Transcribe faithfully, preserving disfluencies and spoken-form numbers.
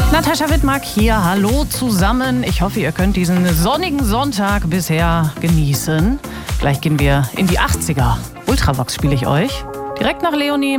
Natascha Wittmark hier, hallo zusammen. Ich hoffe, ihr könnt diesen sonnigen Sonntag bisher genießen. Gleich gehen wir in die achtziger. Ultravox spiele ich euch. Direkt nach Leonie